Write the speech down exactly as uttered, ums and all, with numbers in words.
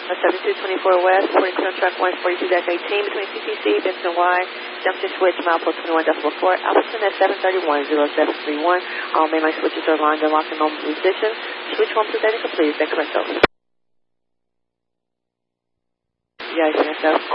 seventy-two twenty-four West, reporting on track one forty-two eighteen between C T C, Benson Y, junction switch, milepost twenty-one point four, Albertson at seven thirty-one oh seven three one. All mainline switches are aligned and locked in normal position. Switch one presenting complete. Thank you, myself. Yeah, I think so.